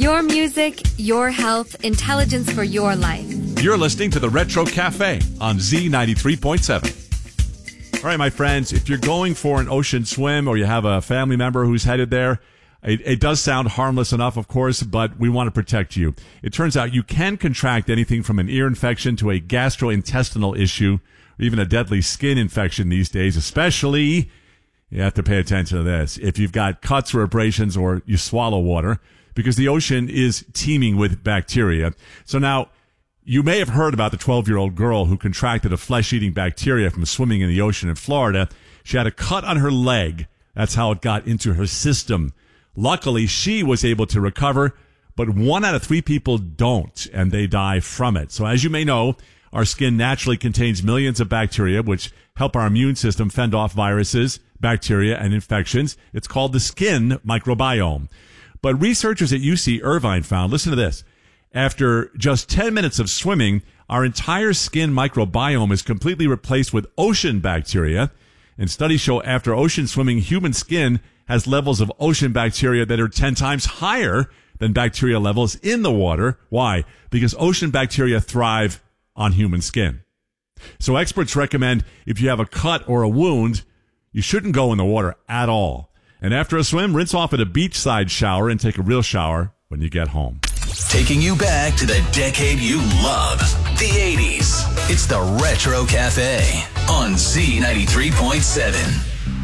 Your music, your health, intelligence for your life. You're listening to the Retro Cafe on Z93.7. All right, my friends, if you're going for an ocean swim or you have a family member who's headed there, it does sound harmless enough, of course, but we want to protect you. It turns out you can contract anything from an ear infection to a gastrointestinal issue, or even a deadly skin infection these days, especially, you have to pay attention to this, if you've got cuts or abrasions or you swallow water, because the ocean is teeming with bacteria. So now, you may have heard about the 12-year-old girl who contracted a flesh-eating bacteria from swimming in the ocean in Florida. She had a cut on her leg. That's how it got into her system. Luckily, she was able to recover, but 1 out of 3 people don't, and they die from it. So as you may know, our skin naturally contains millions of bacteria, which help our immune system fend off viruses, bacteria, and infections. It's called the skin microbiome. But researchers at UC Irvine found, listen to this, after just 10 minutes of swimming, our entire skin microbiome is completely replaced with ocean bacteria. And studies show after ocean swimming, human skin has levels of ocean bacteria that are 10 times higher than bacteria levels in the water. Why? Because ocean bacteria thrive on human skin. So experts recommend if you have a cut or a wound, you shouldn't go in the water at all. And after a swim, rinse off at a beachside shower and take a real shower when you get home. Taking you back to the decade you love, the 80s. It's the Retro Cafe on Z93.7.